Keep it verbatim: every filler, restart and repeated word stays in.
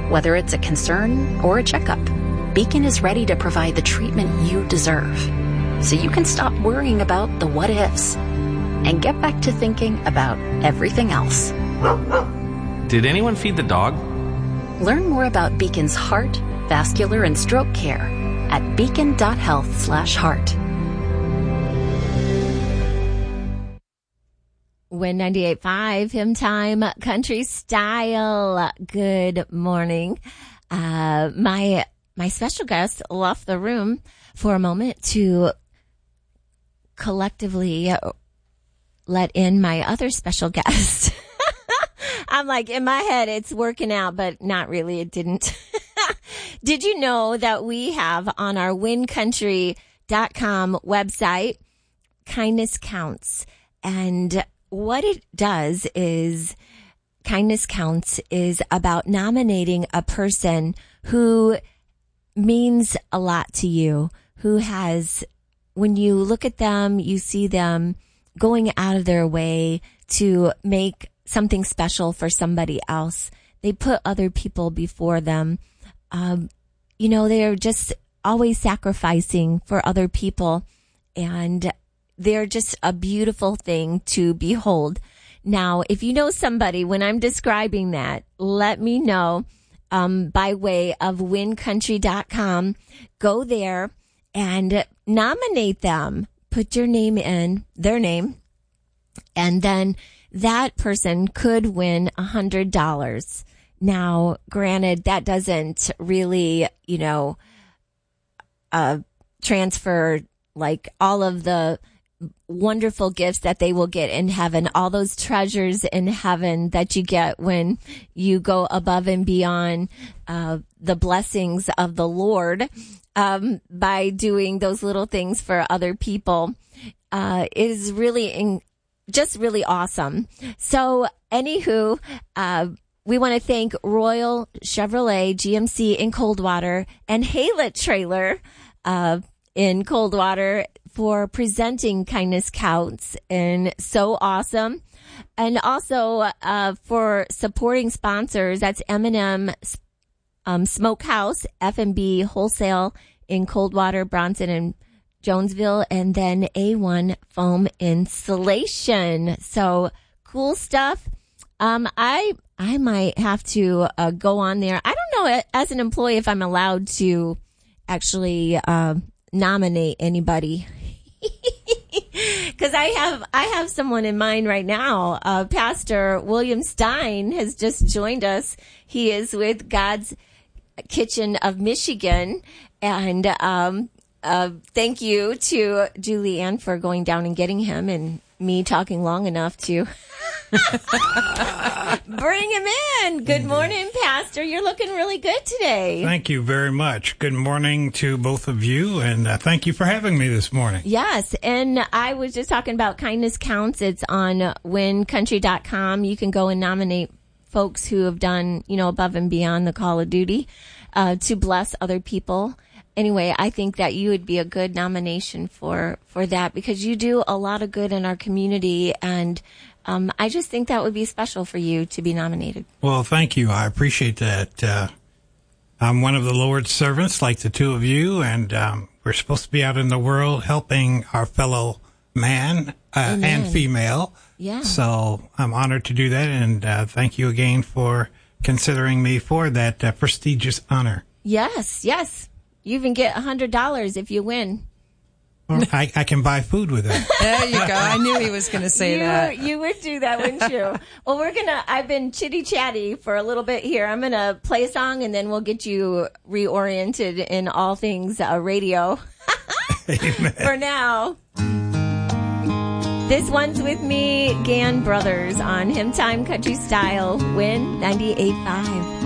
Whether it's a concern or a checkup, Beacon is ready to provide the treatment you deserve, so you can stop worrying about the what-ifs and get back to thinking about everything else. Did anyone feed the dog? Learn more about Beacon's heart, vascular, and stroke care at beacon.health slash heart. Win ninety-eight point five, Hymn Time, Country Style. Good morning. Uh, my, my special guest left the room for a moment to collectively let in my other special guest. I'm like, in my head, it's working out, but not really. It didn't. Did you know that we have on our win country dot com website, Kindness Counts? And what it does is, Kindness Counts is about nominating a person who means a lot to you, who has, when you look at them, you see them going out of their way to make something special for somebody else. They put other people before them. Um, you know, they're just always sacrificing for other people, and they're just a beautiful thing to behold. Now, if you know somebody, when I'm describing that, let me know um, by way of win country dot com. Go there and nominate them. Put your name in, their name, and then that person could win one hundred dollars. Now, granted, that doesn't really, you know, uh, transfer like all of the wonderful gifts that they will get in heaven, all those treasures in heaven that you get when you go above and beyond uh, the blessings of the Lord um, by doing those little things for other people uh, is really in, just really awesome. So, anywho, uh, we want to thank Royal Chevrolet G M C in Coldwater and Haylett Trailer uh, in Coldwater for presenting Kindness Counts, and so awesome. And also uh, for supporting sponsors, that's M and M um, Smokehouse, F and B Wholesale in Coldwater, Bronson, and Jonesville, and then A one Foam Insulation. So cool stuff. Um, I I might have to uh, go on there. I don't know, as an employee, if I'm allowed to actually uh, nominate anybody. Because I have I have someone in mind right now. Uh, Pastor William Stein has just joined us. He is with God's Kitchen of Michigan, and um, uh, thank you to Julianne for going down and getting him, and me talking long enough to bring him in. Good morning, Pastor. You're looking really good today. Thank you very much. Good morning to both of you, and uh, thank you for having me this morning. Yes, and I was just talking about Kindness Counts. It's on win country dot com. You can go and nominate folks who have done, you know, above and beyond the call of duty uh, to bless other people. Anyway, I think that you would be a good nomination for, for that, because you do a lot of good in our community, and um, I just think that would be special for you to be nominated. Well, thank you. I appreciate that. Uh, I'm one of the Lord's servants, like the two of you, and um, we're supposed to be out in the world helping our fellow man uh, and female. Yeah. So I'm honored to do that, and uh, thank you again for considering me for that uh, prestigious honor. Yes, yes. You even get one hundred dollars if you win. Well, I, I can buy food with it. There you go. I knew he was going to say you, that. You would do that, wouldn't you? Well, we're going to, I've been chitty-chatty for a little bit here. I'm going to play a song, and then we'll get you reoriented in all things uh, radio. Amen. For now. This one's with me, Gann Brothers, on Hymn Time Country Style, Win ninety-eight point five.